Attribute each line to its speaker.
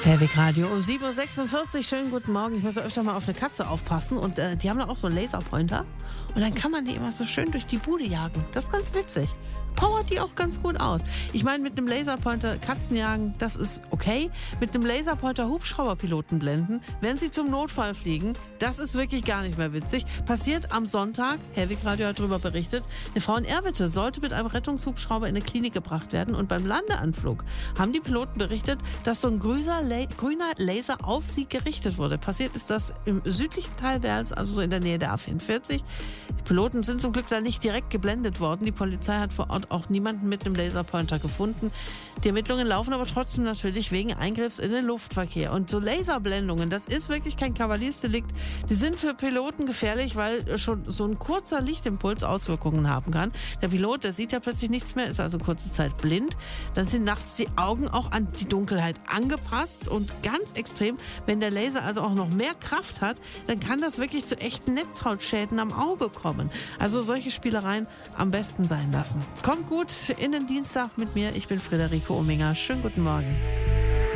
Speaker 1: Herwig Radio um 7.46 Uhr. Schönen guten Morgen. Ich muss ja öfter mal auf eine Katze aufpassen. Und die haben da auch so einen Laserpointer. Und dann kann man die immer so schön durch die Bude jagen. Das ist ganz witzig. Powert die auch ganz gut aus. Ich meine, mit einem Laserpointer Katzen jagen, das ist okay. Mit einem Laserpointer Hubschrauberpiloten blenden, wenn sie zum Notfall fliegen, das ist wirklich gar nicht mehr witzig. Passiert am Sonntag, Herwig Radio hat darüber berichtet, eine Frau in Erwitte sollte mit einem Rettungshubschrauber in eine Klinik gebracht werden und beim Landeanflug haben die Piloten berichtet, dass so ein grüner Laser auf sie gerichtet wurde. Passiert ist das im südlichen Teil Wels, also so in der Nähe der A44. Die Piloten sind zum Glück da nicht direkt geblendet worden. Die Polizei hat vor Ort auch niemanden mit einem Laserpointer gefunden. Die Ermittlungen laufen aber trotzdem natürlich wegen Eingriffs in den Luftverkehr. Und so Laserblendungen, das ist wirklich kein Kavaliersdelikt. Die sind für Piloten gefährlich, weil schon so ein kurzer Lichtimpuls Auswirkungen haben kann. Der Pilot, der sieht ja plötzlich nichts mehr, ist also kurze Zeit blind. Dann sind nachts die Augen auch an die Dunkelheit angepasst. Und ganz extrem, wenn der Laser also auch noch mehr Kraft hat, dann kann das wirklich zu echten Netzhautschäden am Auge kommen. Also solche Spielereien am besten sein lassen. Kommt gut in den Dienstag mit mir. Ich bin Friederike Ominger. Schönen guten Morgen.